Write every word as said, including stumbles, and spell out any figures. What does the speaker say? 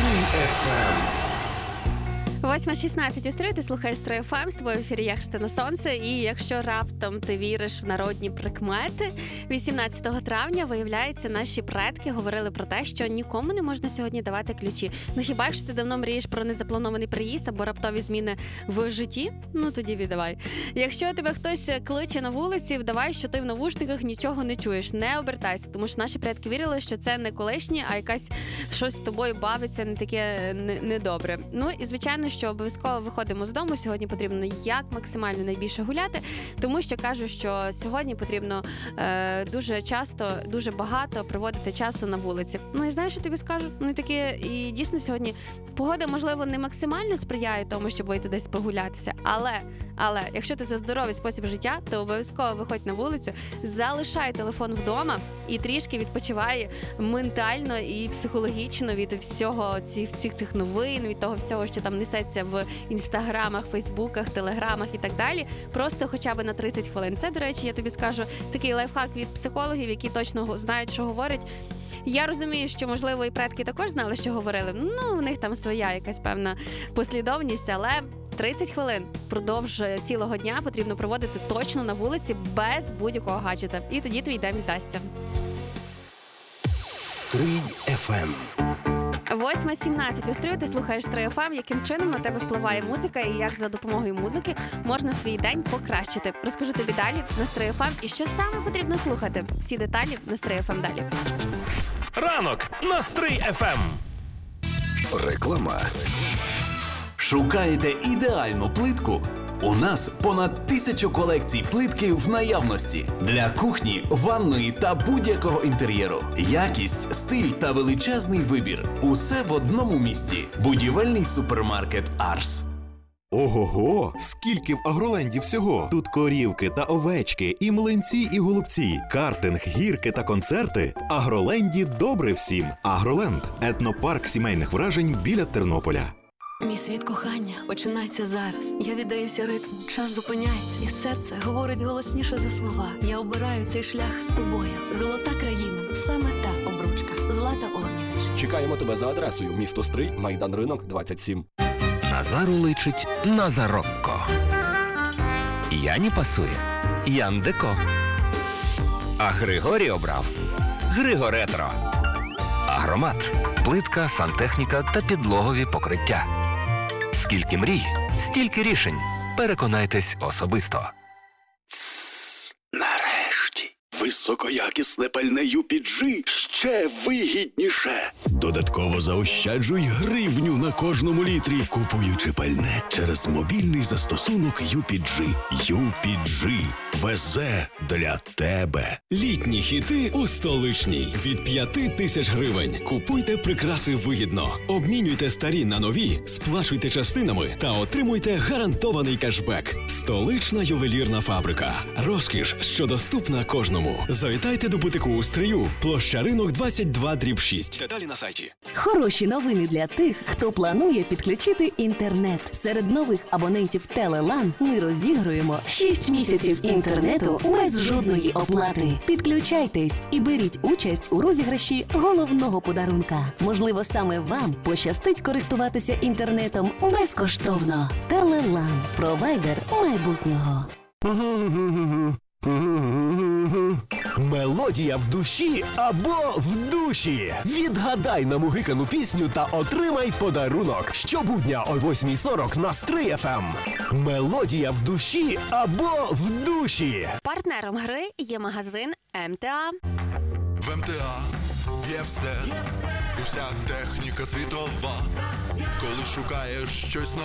еф ем. восьма шістнадцять у Стрию, ти слухаєш Стрию еф ем, з тобою в ефірі я, Христина Сонце. І якщо раптом ти віриш в народні прикмети, вісімнадцятого травня, виявляється, наші предки говорили про те, що нікому не можна сьогодні давати ключі. Ну хіба якщо ти давно мрієш про незапланований приїзд або раптові зміни в житті, ну тоді віддавай. Якщо тебе хтось кличе на вулиці, вдавай, що ти в навушниках нічого не чуєш, не обертайся, тому що наші предки вірили, що це не колишнє, а якась щось з тобою бавиться, не таке недобре. Ну і звичайно, що обов'язково виходимо з дому. Сьогодні потрібно як максимально найбільше гуляти, тому що кажу, що сьогодні потрібно е, дуже часто, дуже багато проводити часу на вулиці. Ну і знаєш, що тобі скажу? Ну і таке, і дійсно сьогодні погода, можливо, не максимально сприяє тому, щоб вийти десь прогулятися, але, але якщо ти за здоровий спосіб життя, то обов'язково виходь на вулицю, залишай телефон вдома і трішки відпочивай ментально і психологічно від всього цих, всіх цих новин, від того всього, що там несеться в інстаграмах, фейсбуках, телеграмах і так далі. Просто хоча б на тридцять хвилин. Це, до речі, я тобі скажу, такий лайфхак від психологів, які точно знають, що говорять. Я розумію, що, можливо, і предки також знали, що говорили. Ну, в них там своя якась певна послідовність, але тридцять хвилин впродовж цілого дня потрібно проводити точно на вулиці без будь-якого гаджета. І тоді твій день вдасться. Стрий еф ем. восьма сімнадцять у Стрию, ти слухаєш Стрий еф ем. Яким чином на тебе впливає музика і як за допомогою музики можна свій день покращити? Розкажу тобі далі на Стрий еф ем і що саме потрібно слухати. Всі деталі на Стрий еф ем далі. Ранок на Стрий еф ем. Реклама. Шукаєте ідеальну плитку? У нас понад тисячу колекцій плитки в наявності для кухні, ванної та будь-якого інтер'єру. Якість, стиль та величезний вибір. Усе в одному місці. Будівельний супермаркет «Арс». Ого-го! Скільки в Агроленді всього! Тут корівки та овечки, і млинці, і голубці, картинг, гірки та концерти. В Агроленді добре всім. Агроленд – етнопарк сімейних вражень біля Тернополя. Мій світ кохання починається зараз. Я віддаюся ритму, час зупиняється, і серце говорить голосніше за слова. Я обираю цей шлях з тобою. Золота країна, саме та обручка. Злата Огнєвич. Чекаємо тебе за адресою: місто Стрий, Майдан Ринок, двадцять сім. Назару личить Назарокко. Яні пасує Ян Деко. А Григорій обрав Григоретро. Агромат. Плитка, сантехніка та підлогові покриття. Скільки мрій, стільки рішень. Переконайтесь особисто. Нарешті. Високоякісне пальне ю пі джі ще вигідніше. Додатково заощаджуй гривню на кожному літрі, купуючи пальне через мобільний застосунок ю пі джі. ю пі джі везе для тебе. Літні хіти у столичній. Від п'яти тисяч гривень. Купуйте прикраси вигідно. Обмінюйте старі на нові, сплачуйте частинами та отримуйте гарантований кешбек. Столична ювелірна фабрика. Розкіш, що доступна кожному. Завітайте до бутику у Стрию, площа Ринок, двадцять два дріб шість. Деталі на сайті. Хороші новини для тих, хто планує підключити інтернет. Серед нових абонентів Телелан ми розігруємо шість місяців інтернету без жодної оплати. Підключайтесь і беріть участь у розіграші головного подарунка. Можливо, саме вам пощастить користуватися інтернетом безкоштовно. Телелан – провайдер майбутнього. Мелодія в душі або в душі. Відгадай намугикану пісню та отримай подарунок. Щобудня о восьмій сорок на Стрий еф ем. Мелодія в душі або в душі. Партнером гри є магазин ем те а. В ем те а є все, уся техніка світова. Коли шукаєш щось нове,